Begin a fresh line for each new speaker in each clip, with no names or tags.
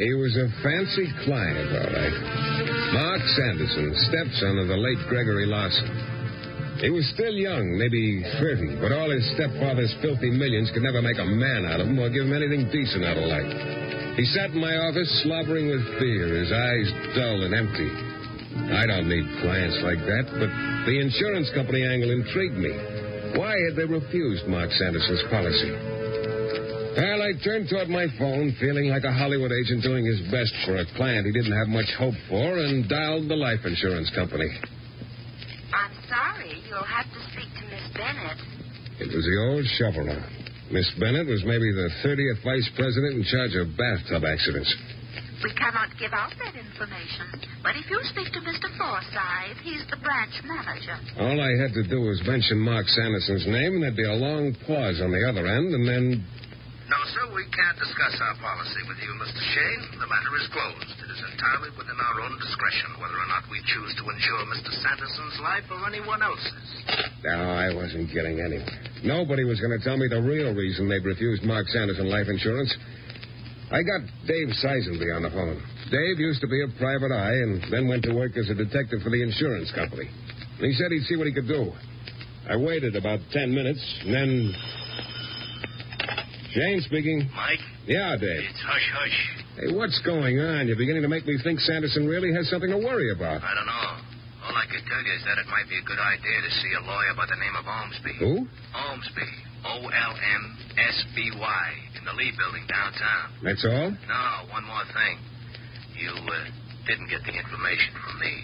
He was a fancy client, all right. Mark Sanderson, stepson of the late Gregory Larson. He was still young, maybe 30, but all his stepfather's filthy millions could never make a man out of him or give him anything decent out of life. He sat in my office slobbering with fear, his eyes dull and empty. I don't need clients like that, but the insurance company angle intrigued me. Why had they refused Mark Sanderson's policy? Well, I turned toward my phone, feeling like a Hollywood agent doing his best for a client he didn't have much hope for, and dialed the life insurance company.
I'm sorry. You'll have to speak to Miss Bennett.
It was the old shoveler. Miss Bennett was maybe the 30th vice president in charge of bathtub accidents.
We cannot give out that information. But if you speak to Mr. Forsythe, he's the branch manager.
All I had to do was mention Mark Sanderson's name, and there'd be a long pause on the other end, and then...
No, sir, we can't discuss our policy with you, Mr. Shane. The matter is closed. It is entirely within our own discretion whether or not we choose to insure Mr. Sanderson's life or anyone else's.
No, I wasn't getting anywhere. Nobody was going to tell me the real reason they'd refused Mark Sanderson life insurance. I got Dave Seisenby on the phone. Dave used to be a private eye and then went to work as a detective for the insurance company. He said he'd see what he could do. I waited about 10 minutes, and then... Shane speaking.
Mike?
Yeah, Dave.
It's hush-hush.
Hey, what's going on? You're beginning to make me think Sanderson really has something to worry about.
I don't know. All I can tell you is that it might be a good idea to see a lawyer by the name of Ormsby.
Who?
Ormsby. O-L-M-S-B-Y. In the Lee Building downtown.
That's all?
No, one more thing. You didn't get the information from me.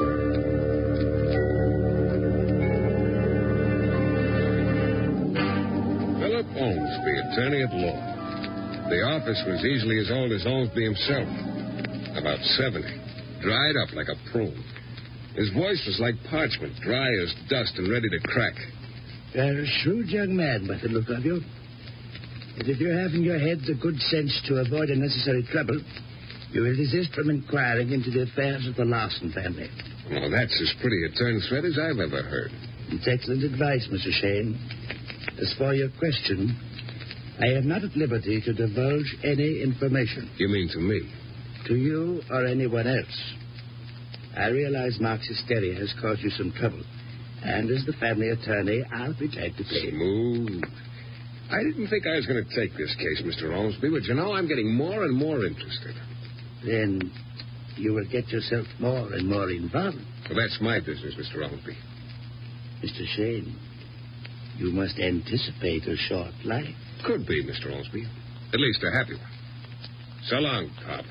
Philip Ormsby, attorney at law. The office was easily as old as Ormsby himself. About 70. Dried up like a prune. His voice was like parchment, dry as dust and ready to crack.
You're a shrewd young man by the look of you. But if you have in your head the good sense to avoid unnecessary trouble, you will desist from inquiring into the affairs of the Larson family.
Well, that's as pretty a turn threat as I've ever heard.
It's excellent advice, Mr. Shane. As for your question, I am not at liberty to divulge any information.
You mean to me?
To you or anyone else. I realize Mark's hysteria has caused you some trouble. And as the family attorney, I'll be glad to pay.
Smooth. I didn't think I was going to take this case, Mr. Ormsby, but you know, I'm getting more and more interested.
Then you will get yourself more and more involved.
Well, that's my business, Mr. Ormsby.
Mr. Shane, you must anticipate a short life.
Could be, Mr. Ormsby. At least a happy one. So long, Pop.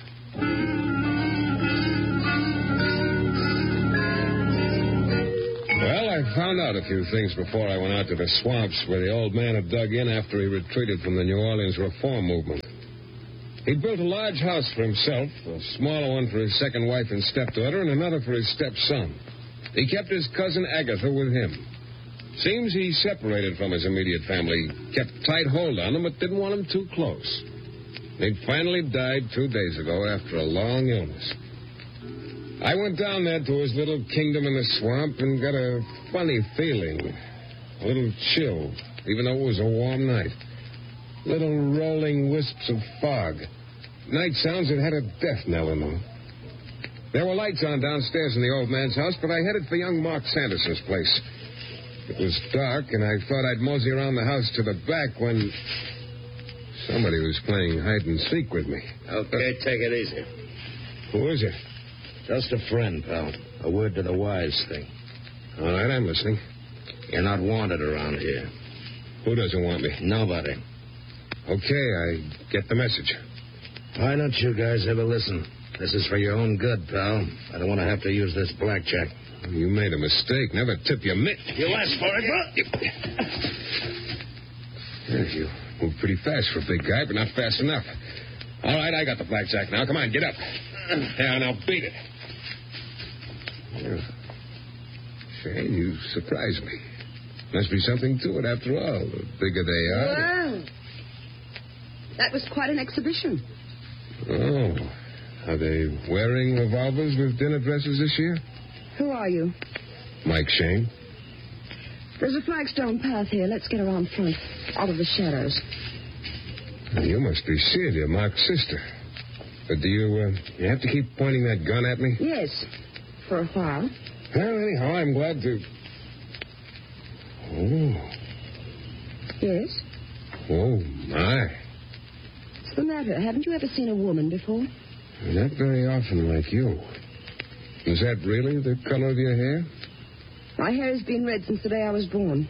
Well, I found out a few things before I went out to the swamps where the old man had dug in after he retreated from the New Orleans reform movement. He'd built a large house for himself, a smaller one for his second wife and stepdaughter, and another for his stepson. He kept his cousin Agatha with him. Seems he separated from his immediate family, kept tight hold on them, but didn't want them too close. He'd finally died 2 days ago after a long illness. I went down there to his little kingdom in the swamp and got a funny feeling. A little chill, even though it was a warm night. Little rolling wisps of fog. Night sounds that had a death knell in them. There were lights on downstairs in the old man's house, but I headed for young Mark Sanderson's place. It was dark, and I thought I'd mosey around the house to the back when somebody was playing hide-and-seek with me.
Okay, take it easy.
Who is it?
Just a friend, pal. A word to the wise thing.
All right, I'm listening.
You're not wanted around here.
Who doesn't want me?
Nobody.
Okay, I get the message.
Why don't you guys ever listen? This is for your own good, pal. I don't want to have to use this blackjack.
You made a mistake. Never tip your mitt.
You asked for it,
You moved pretty fast for a big guy, but not fast enough. All right, I got the blackjack now. Come on, get up. Yeah, now beat it. Well, Shane, you surprised me. Must be something to it after all. The bigger they are.
Well, that was quite an exhibition.
Oh. Are they wearing revolvers with dinner dresses this year?
Who are you?
Mike Shane.
There's a flagstone path here. Let's get around front, out of the shadows.
You must be Celia, Mark's sister. But do you have to keep pointing that gun at me?
Yes, for a while.
Well, anyhow, I'm glad to... Oh.
Yes?
Oh, my.
What's the matter? Haven't you ever seen a woman before?
Not very often like you. Is that really the color of your hair?
My hair has been red since the day I was born.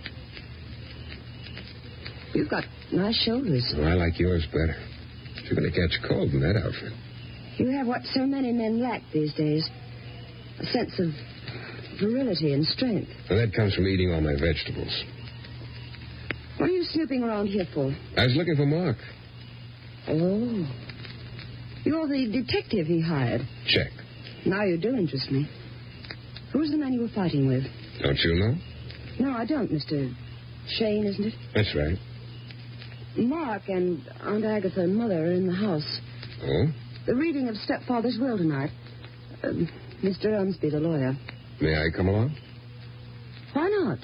You've got nice shoulders.
Oh, I like yours better. You're going to catch a cold in that outfit.
You have what so many men lack these days. A sense of virility and strength.
Well, that comes from eating all my vegetables.
What are you snooping around here for?
I was looking for Mark.
Oh. You're the detective he hired.
Check.
Now you do interest me. Who's the man you were fighting with?
Don't you know?
No, I don't, Mr. Shane, isn't it?
That's right.
Mark and Aunt Agatha and Mother are in the house.
Oh?
The reading of stepfather's will tonight. Mr. Ormsby, the lawyer.
May I come along?
Why not?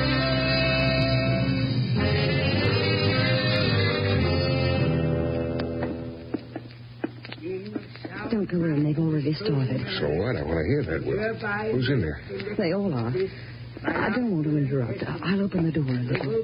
Don't go in. They've already started.
So what? I want to hear that. Who's in there?
They all are. I don't want to interrupt. I'll open the door a little.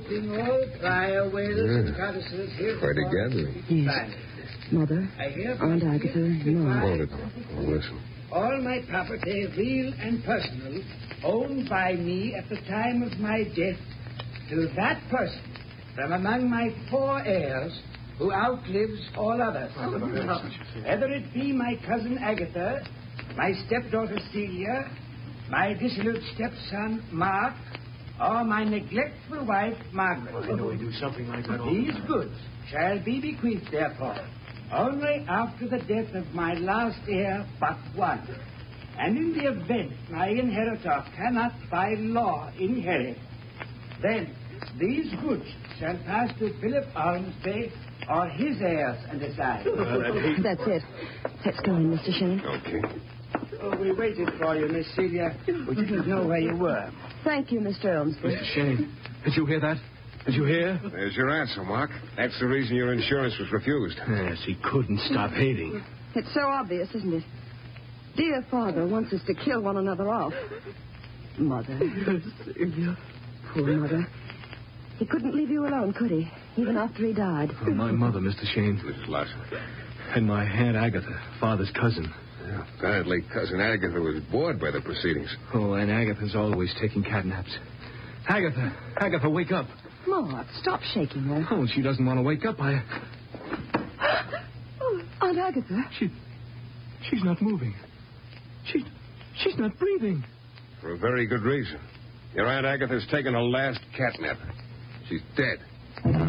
Quite a gathering.
Yes. Mother, Aunt Agatha, Mark.
Hold it. I'll listen.
All my property, real and personal, owned by me at the time of my death to that person from among my 4 heirs who outlives all others. Whether it be my cousin Agatha, my stepdaughter Celia, my dissolute stepson Mark, or my neglectful wife Margaret.
Why do we do something like that?
These goods shall be bequeathed, therefore, only after the death of my last heir but one. And in the event my inheritor cannot by law inherit, then these goods shall pass to Philip Ormsby or his heirs and aside.
That's it. Let's go in, Mr. Shane.
Okay.
Oh, we waited for you, Miss Celia. We didn't know where you were.
Thank you, Mr. Ormsby.
Mr. Shane, did you hear that? Did you hear?
There's your answer, Mark. That's the reason your insurance was refused.
Yes, he couldn't stop hating.
It's so obvious, isn't it? Dear father wants us to kill one another off. Mother. Poor Mother. He couldn't leave you alone, could he? Even after he died.
Oh, my mother, Mr. Shane.
Mrs. Larson.
And my Aunt Agatha, father's cousin.
Yeah, apparently, Cousin Agatha was bored by the proceedings.
Oh, and Agatha's always taking catnaps. Agatha, wake up.
Mark, stop shaking her.
Oh, she doesn't want to wake up.
Oh, Aunt Agatha.
She's not moving. She's not breathing.
For a very good reason. Your Aunt Agatha's taken her last catnap. She's dead.